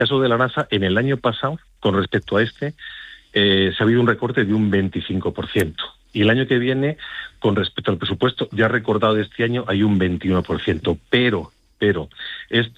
caso de la NASA, en el año pasado, con respecto a se ha habido un recorte de un 25%. Y el año que viene, con respecto al presupuesto ya recordado de este año, hay un 21%. Pero esto